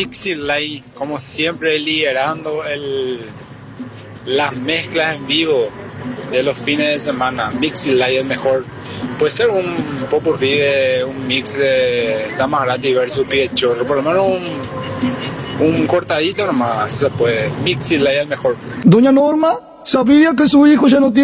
Mixilay, como siempre, liderando las mezclas en vivo de los fines de semana. Mixilay es mejor. Puede ser un popurrí de un mix de Damas Gratis versus Pie Chorro, por lo menos un cortadito nomás se puede. Mixilay es mejor. Doña Norma, ¿sabía que su hijo ya no tiene